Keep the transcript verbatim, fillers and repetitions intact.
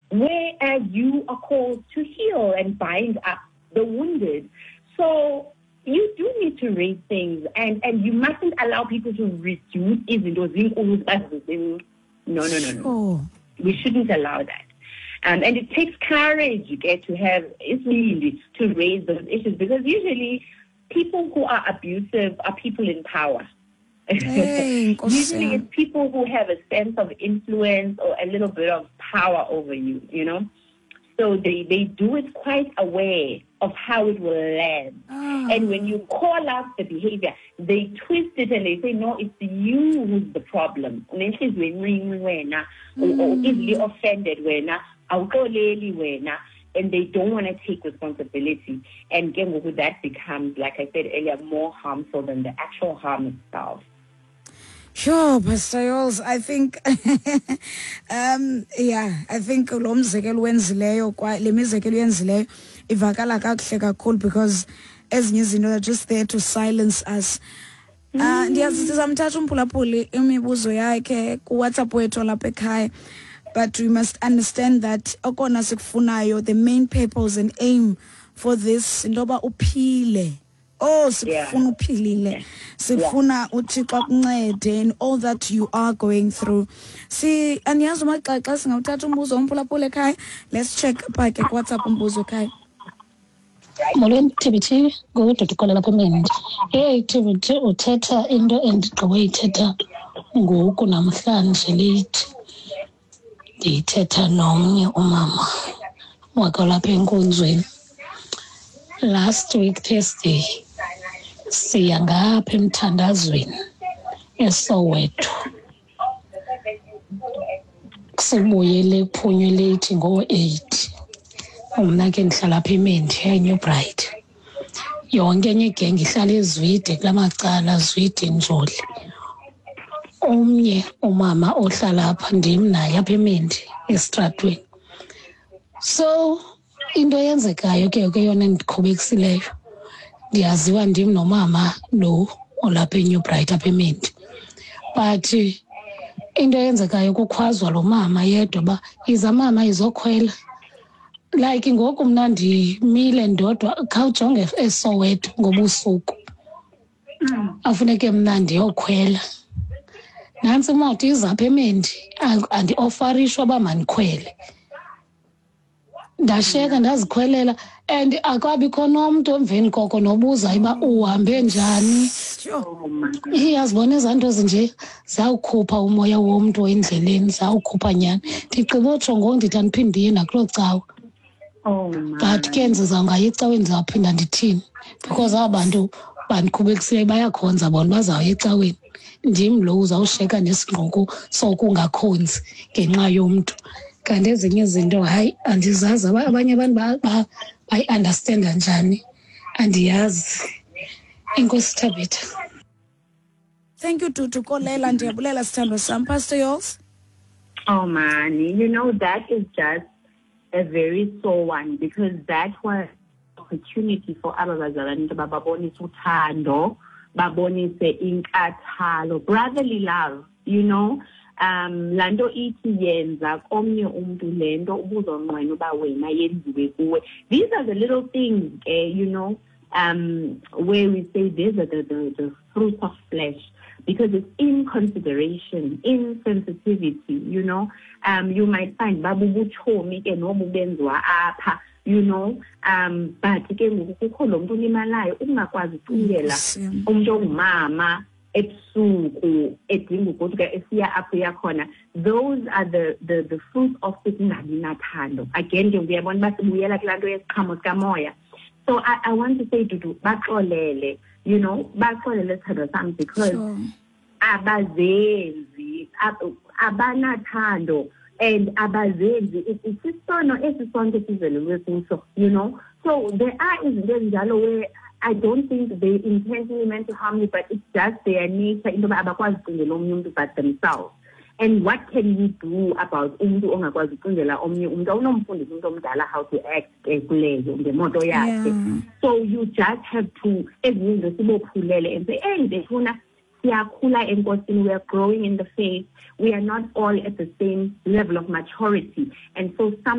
whereas you are called to heal and bind up the wounded. So you do need to raise things, and, and you mustn't allow people to reduce even those no, no, no, no. Oh. We shouldn't allow that. Um, and it takes courage, you get to have, it's really to raise those issues, because usually people who are abusive are people in power. Hey, usually it's people who have a sense of influence or a little bit of power over you, you know. So they, they do it quite aware of how it will land. Oh. And when you call out the behavior, they twist it and they say, no, it's you who's the problem. Or, or easily offended when, and they don't want to take responsibility. And again, that becomes, like I said earlier, more harmful than the actual harm itself. Sure, Pastor Yols, I think, um, yeah, I think lo mzekelo wenzileyo kwa le mizekelo yenzileyo ivakala kakuhle kakhulu, because ezinye izinto are just there to silence us. Uh, ndiyazi sizamthatha umphulaphuli imibuzo yakhe ku WhatsApp wethu lapha ekhaya, but we must understand that okona sikufunayo, the main purpose and aim for this indoba uphile. Oh, sifuna uphilile, sifuna uThixo akuncede in all that you are going through. Si aniyazi maxaxa singawuthatha umbuzo umphulaphula ekhaya. Let's check apha ke WhatsApp umbuzo ekhaya. Molweni Tibiti, ngududukole lapha emini. Hey Tibiti, uthetha into endigqiwe ithetha ngoku namhlanje late. Ndithetha nomnye umama wakwalapha enkonzweni. Last week Thursday siya ngapha emthandazweni eSoweto. Sibuyele Phunywe late ngo eight. Umna ke ndihlala apha eMendi eNew Bright. Yonke enye igenge ihlala eZwide kulamacala Zwide Njoli. Omnye umama ohlala apha ndim naye apha eMendi esitratweni. So into yenzekayo ke ke yona ndikhubekisileyo, ndiyaziwa ndim nomama lo olapha eNew Bright apha eMendi, but into yenzekayo kukhwazwa lo mama yedwa ba iza mama izokhwela. Like ngoku mna ndimile ndodwa khawujonge eSoweto ngobusuku, afuneke mna ndiyokhwela. Nantsi imoto iza apha eMendi, andi-ofarishwa uba mandikhwele. Ndasheka ndazikhwelela, and akabikho nomntu emveni koko nobuza uba uhambe njani. Iyazibona ezaa nto zinje zawukhupha umoya womntu endleleni, zawukhupha nyani. Ndigqiba utsho ngoku ndithi andiphinde ndiye nakuloo cawa. But ke ndizawungaya ecaweni ndizawuphinda ndithini, because aba bantu bandikhubekisileyo bayakhonza bona bazawuya ecaweni. Ndim lo uzawusheka nesingqoko sokungakhonzi ngenxa yomntu. Kanti ezinye izinto hayi andizazi abanye abantu bayi-understanda njani, andiyazi. Enkosi Tabitha. Thank you Dudu Kolela, ndiyabulela sithando sam. Pastor Yols. Oh man, you know, that is just a very sore one, because that was opportunity for abazalwane to babonise uthando, babonise inkathalo, brotherly love, you know. Um lando ithi yenza komnye umuntu lento ubuzonqwena uba wena yenziwe kuwe. These are the little things, uh, you know, um where we say these are the, the, the fruit of flesh, because it's in consideration, in sensitivity, you know. Um you might find babu buchomi ke nobu benziwa apha, you know, um but ke ngoku kukho lo muntu ulimalayo ungakwazi ucingela umuntu ongumama ebusuku edinga ukuthi esiya apho yakhona. Those are the the the fruit of ukungabi nathando. Again ke uyabona basibuyela kulaa nto yesiqhamo sikamoya. So I, I want to say Dudu, baxolele, you know, baxolele sithando sam, because abazenzi abanathando and abazenzi isisono esisonke sizelelwe kuso, you know. So there are izinto ezinjalo where I don't think they intentionally meant to harm you, but it's just their nature into abakwazi ucingela omnye umuntu but themselves. And what can you do about umuntu ongakwazi ucingela omnye umuntu? Awunomfundisa umuntu omdala how to act kuleyo ngemoto yakhe. So you just have to ezinye izinto sibophulele and say, hey befuna siyakhula enkosini, we are growing in the faith, we are not all at the same level of maturity, and so some